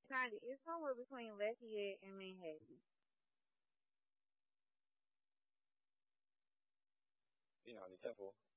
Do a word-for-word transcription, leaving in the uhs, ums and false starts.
Kind of. It's somewhere between Lafayette and Manhattan. You know, the temple.